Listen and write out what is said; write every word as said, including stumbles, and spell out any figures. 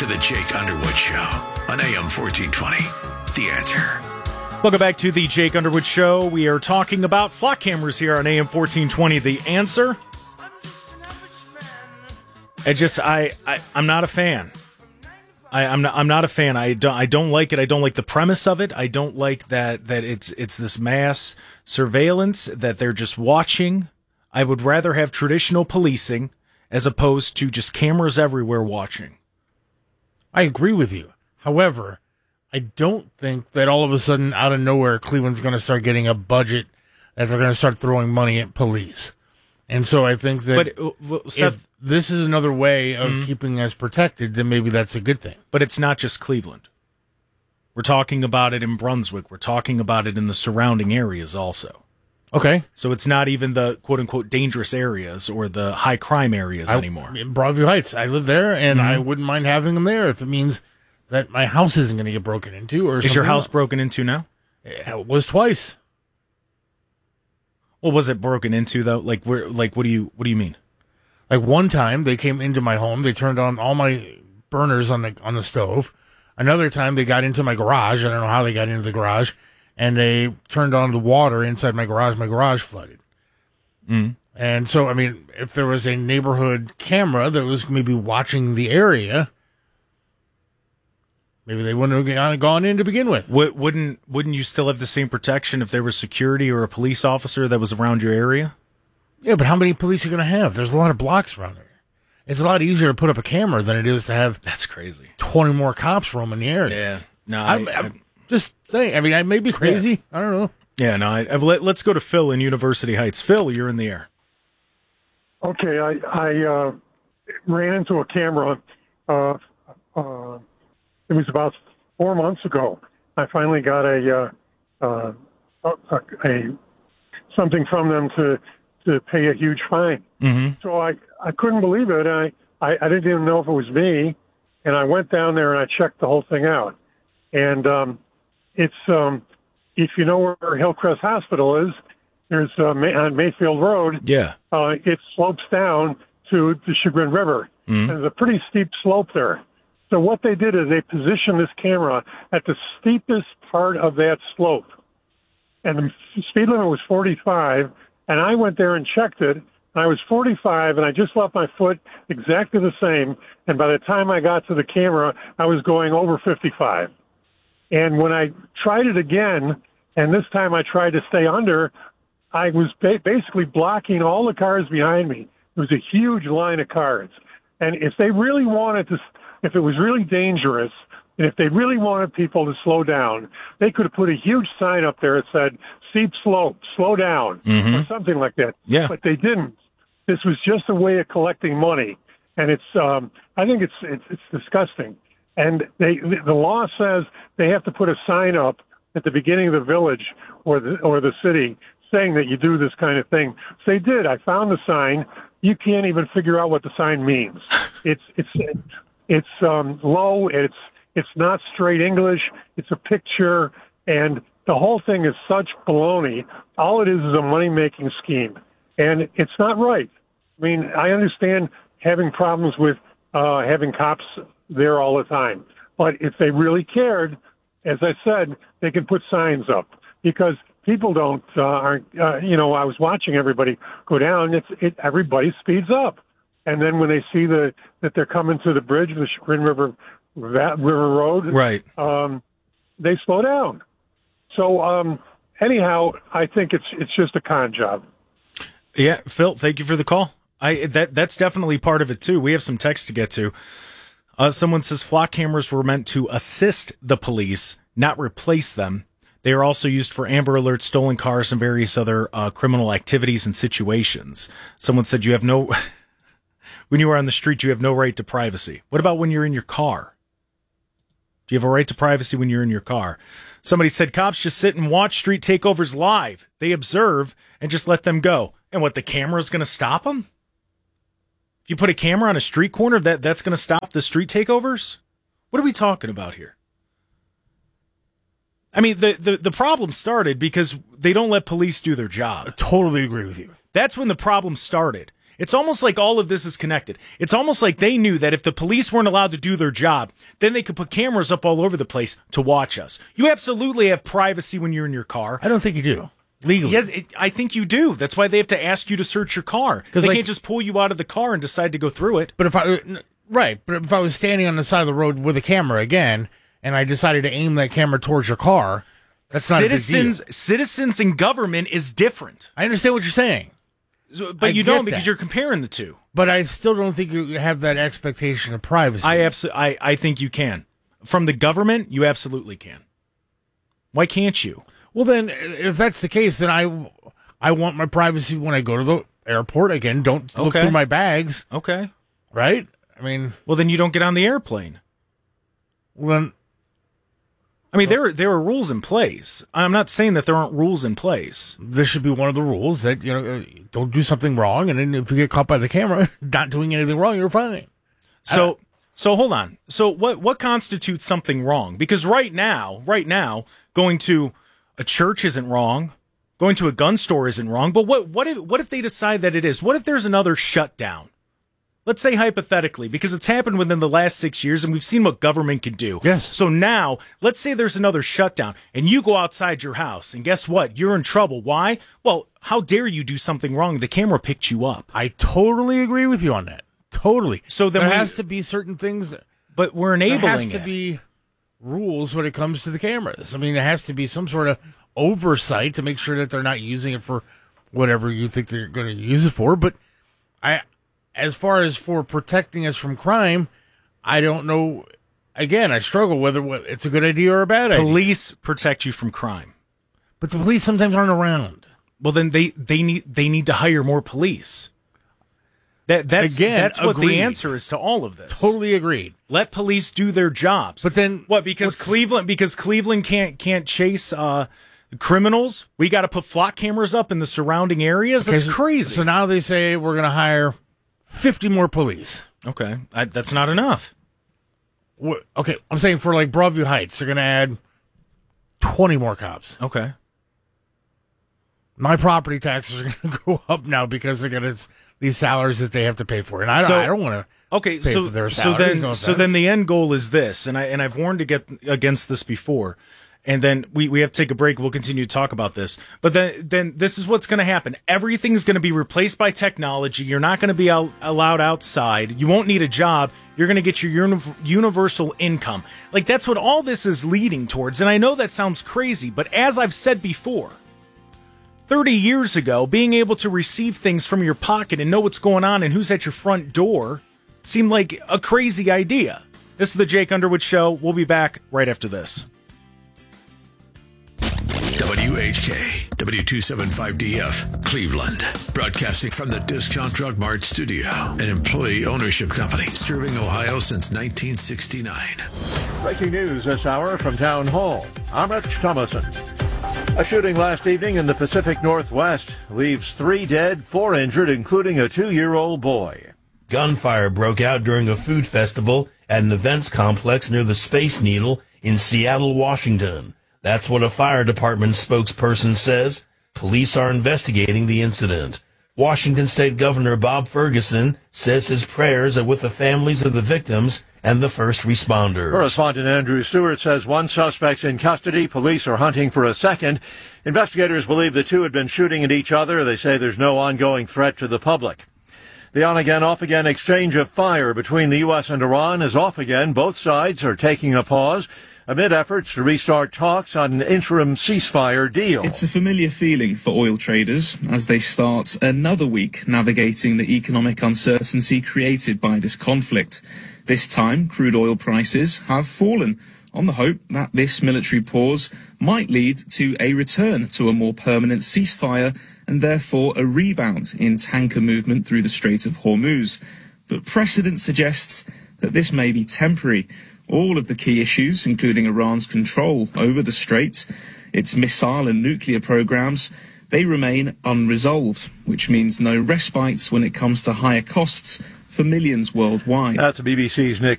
the Jake Underwood Show on A M fourteen twenty. The Answer. Welcome back to the Jake Underwood Show. We are talking about flock cameras here on A M fourteen twenty. The Answer. I just, I, I, I'm not a fan. I, I'm not. I'm not a fan. I don't. I don't like it. I don't like the premise of it. I don't like that. That it's it's this mass surveillance that they're just watching. I would rather have traditional policing as opposed to just cameras everywhere watching. I agree with you. However, I don't think that all of a sudden, out of nowhere, Cleveland's going to start getting a budget that they're going to start throwing money at police. And so I think that but, uh, well, Seth, if this is another way of mm-hmm. keeping us protected, then maybe that's a good thing. But it's not just Cleveland. We're talking about it in Brunswick. We're talking about it in the surrounding areas also. Okay. So it's not even the quote-unquote dangerous areas or the high-crime areas I, anymore. In Broadview Heights, I live there, and mm-hmm. I wouldn't mind having them there if it means that my house isn't going to get broken into. Or Is your house else. broken into now? It was twice. Well, was it broken into though? Like where? Like what do you what do you mean? Like one time they came into my home, they turned on all my burners on the on the stove. Another time they got into my garage. I don't know how they got into the garage, and they turned on the water inside my garage. My garage flooded. Mm. And so, I mean, if there was a neighborhood camera that was maybe watching the area, maybe they wouldn't have gone in to begin with. Wouldn't Wouldn't you still have the same protection if there was security or a police officer that was around your area? Yeah, but how many police are you going to have? There's a lot of blocks around there. It's a lot easier to put up a camera than it is to have That's crazy. twenty more cops roaming the area. Yeah. No, I'm, I, I'm I, just saying. I mean, I may be crazy. Yeah. I don't know. Yeah, no. I, I, let, let's go to Phil in University Heights. Phil, you're in the air. Okay, I, I uh, ran into a camera. Uh, uh, it was about four months ago. I finally got a, uh, uh, a, a something from them to to pay a huge fine. Mm-hmm. So I, I couldn't believe it. I, I I didn't even know if it was me, and I went down there and I checked the whole thing out. And um, it's um, if you know where Hillcrest Hospital is, there's uh, May- on Mayfield Road. Yeah, uh, it slopes down to the Chagrin River. Mm-hmm. There's a pretty steep slope there. So what they did is they positioned this camera at the steepest part of that slope. And the speed limit was forty-five, and I went there and checked it. I was forty-five, and I just left my foot exactly the same. And by the time I got to the camera, I was going over fifty-five. And when I tried it again, and this time I tried to stay under, I was ba- basically blocking all the cars behind me. It was a huge line of cars. And if they really wanted to, if it was really dangerous, and if they really wanted people to slow down, they could have put a huge sign up there that said, steep slope, slow down, mm-hmm. or something like that. Yeah. But they didn't. This was just a way of collecting money. And it's, um, I think it's, it's, it's disgusting. And they, the law says they have to put a sign up at the beginning of the village or the, or the city saying that you do this kind of thing. So they did. I found the sign. You can't even figure out what the sign means. It's, it's, it's, um, low. It's, it's not straight English. It's a picture. And the whole thing is such baloney. All it is is a money-making scheme. And it's not right. I mean, I understand having problems with uh, having cops there all the time. But if they really cared, as I said, they could put signs up. Because people don't, uh, aren't, uh, you know, I was watching everybody go down. It's, it, everybody speeds up. And then when they see the that they're coming to the bridge, the Chagrin River, River Road, right, um, they slow down. So um, anyhow, I think it's it's just a con job. Yeah, Phil, thank you for the call. I that that's definitely part of it too. We have some text to get to. Uh, someone says flock cameras were meant to assist the police, not replace them. They are also used for Amber Alerts, stolen cars, and various other uh, criminal activities and situations. Someone said you have no, when you are on the street, you have no right to privacy. What about when you're in your car? Do you have a right to privacy when you're in your car? Somebody said cops just sit and watch street takeovers live. They observe and just let them go. And what, the camera's going to stop them? If you put a camera on a street corner, that, that's going to stop the street takeovers? What are we talking about here? I mean, the, the, the problem started because they don't let police do their job. I totally agree with you. That's when the problem started. It's almost like all of this is connected. It's almost like they knew that if the police weren't allowed to do their job, then they could put cameras up all over the place to watch us. You absolutely have privacy when you're in your car. I don't think you do. Legally. Yes, it, I think you do. That's why they have to ask you to search your car. They like, can't just pull you out of the car and decide to go through it. But if I, right, but if I was standing on the side of the road with a camera again, and I decided to aim that camera towards your car, that's not citizens, a big deal. Citizens and government is different. I understand what you're saying. So, but I you don't get because that. you're comparing the two. But I still don't think you have that expectation of privacy. I absolutely, I, I think you can. From the government, you absolutely can. Why can't you? Well, then, if that's the case, then I, I want my privacy when I go to the airport. Again, don't look Okay. through my bags, Okay. right? I mean, Well, then you don't get on the airplane. well, then, I mean, there there are rules in place. I'm not saying that there aren't rules in place. this should be one of the rules that, you know, uh, don't do something wrong, and then if you get caught by the camera not doing anything wrong, you're fine. So so hold on. So what what constitutes something wrong? Because right now, right now, going to a church isn't wrong. Going to a gun store isn't wrong. But what what if what if they decide that it is? What if there's another shutdown? Let's say hypothetically, because it's happened within the last six years and we've seen what government can do. Yes. So now, let's say there's another shutdown and you go outside your house and guess what? You're in trouble. Why? Well, how dare you do something wrong? The camera picked you up. I totally agree with you on that. Totally. So then there we- has to be certain things that But we're enabling there has to it. be rules when it comes to the cameras. I mean, there has to be some sort of oversight to make sure that they're not using it for whatever you think they're going to use it for. But I, as far as for protecting us from crime, I don't know. Again, I struggle whether it's a good idea or a bad idea. Police protect you from crime. But the police sometimes aren't around. Well, then they, they need they need to hire more police. That that's Again, that's what agreed. the answer is to all of this. Totally agreed. Let police do their jobs. But then what? Because what's- Cleveland because Cleveland can't can't chase uh, criminals. We got to put flock cameras up in the surrounding areas. That's Okay, so- crazy. So now they say we're going to hire fifty more police. okay, I, that's not enough. Wh- Okay, I'm saying for like Broadview Heights, they're going to add twenty more cops. Okay, My property taxes are going to go up now because they're going to these salaries that they have to pay for, and I, So- I don't want to. okay. Pay So for their so salaries, then no so offense. then the end goal is this, and I and I've warned to get against this before. And then we, we have to take a break. We'll continue to talk about this. But then, then this is what's going to happen. Everything's going to be replaced by technology. You're not going to be out, allowed outside. You won't need a job. You're going to get your uni- universal income. Like, that's what all this is leading towards. And I know that sounds crazy, but as I've said before, thirty years ago, being able to receive things from your pocket and know what's going on and who's at your front door seemed like a crazy idea. This is the Jake Underwood Show. We'll be back right after this. W H K, W two seventy-five D F, Cleveland. Broadcasting from the Discount Drug Mart studio, an employee ownership company serving Ohio since nineteen sixty-nine. Breaking news this hour from Town Hall. I'm Rich Thomason. A shooting last evening in the Pacific Northwest leaves three dead, four injured, including a two-year-old boy. Gunfire broke out during a food festival at an events complex near the Space Needle in Seattle, Washington. That's what a fire department spokesperson says. Police are investigating the incident. Washington State Governor Bob Ferguson says his prayers are with the families of the victims and the first responders. Correspondent Andrew Stewart says one suspect's in custody. Police are hunting for a second. Investigators believe the two had been shooting at each other. They say there's no ongoing threat to the public. The on-again, off-again exchange of fire between the U S and Iran is off again. Both sides are taking a pause amid efforts to restart talks on an interim ceasefire deal. It's a familiar feeling for oil traders as they start another week navigating the economic uncertainty created by this conflict. This time, crude oil prices have fallen on the hope that this military pause might lead to a return to a more permanent ceasefire and therefore a rebound in tanker movement through the Strait of Hormuz. But precedent suggests that this may be temporary. All of the key issues, including Iran's control over the strait, its missile and nuclear programs, they remain unresolved, which means no respite when it comes to higher costs for millions worldwide. That's B B C's Nick